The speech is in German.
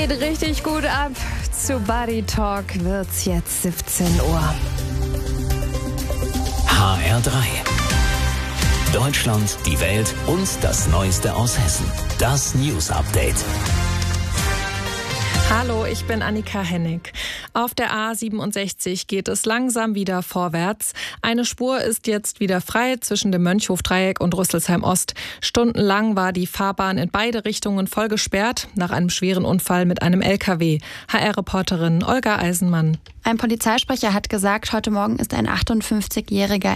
geht richtig gut ab. Zu Body Talk wird's jetzt 17 Uhr. HR3. Deutschland, die Welt und das Neueste aus Hessen. Das News Update. Hallo, ich bin Annika Hennig. Auf der A67 geht es langsam wieder vorwärts. Eine Spur ist jetzt wieder frei zwischen dem Mönchhof-Dreieck und Rüsselsheim Ost. Stundenlang war die Fahrbahn in beide Richtungen voll gesperrt nach einem schweren Unfall mit einem LKW. HR-Reporterin Olga Eisenmann. Ein Polizeisprecher hat gesagt, heute Morgen ist ein 58-jähriger